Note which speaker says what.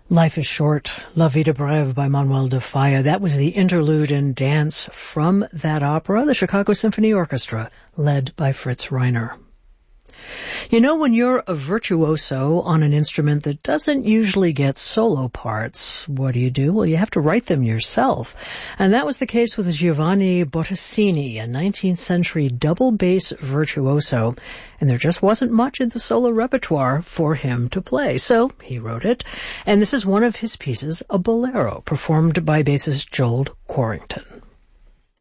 Speaker 1: Life is Short, La Vie de Brève by Manuel de Falla. That was the interlude and dance from that opera, the Chicago Symphony Orchestra, led by Fritz Reiner. You know, when you're a virtuoso on an instrument that doesn't usually get solo parts, what do? Well, you have to write them yourself. And that was the case with Giovanni Bottesini, a 19th century double bass virtuoso. And there just wasn't much in the solo repertoire for him to play. So he wrote it. And this is one of his pieces, a bolero, performed by bassist Joel Corrington.